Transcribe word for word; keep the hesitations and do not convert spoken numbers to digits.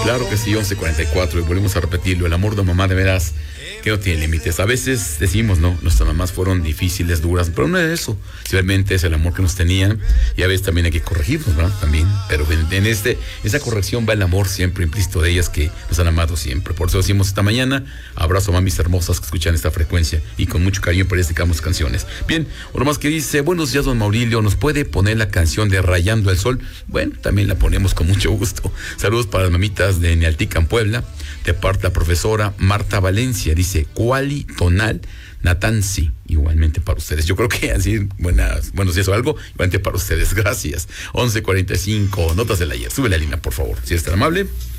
Claro que sí, once cuarenta y cuatro, y volvemos a repetirlo, el amor de mamá de veras que no tiene límites. A veces decimos, no, nuestras mamás fueron difíciles, duras, pero no es eso, simplemente es el amor que nos tenían, y a veces también hay que corregirnos, ¿verdad? También, pero en, en este, esa corrección va el amor siempre implícito de ellas que nos han amado siempre. Por eso decimos esta mañana, abrazo a mamis hermosas que escuchan esta frecuencia, y con mucho cariño para ellas dedicamos canciones. Bien, uno más que dice, buenos días don Maurilio, ¿nos puede poner la canción de Rayando el Sol? Bueno, también la ponemos con mucho gusto. Saludos para las mamitas de Nealtican, Puebla, de parte de la profesora Marta Valencia, dice, Cuali Tonal Natansi, igualmente para ustedes. Yo creo que así, buenas, buenos días o algo, igualmente para ustedes, gracias. once cuarenta y cinco, notas del ayer, sube la línea, por favor, si es tan amable.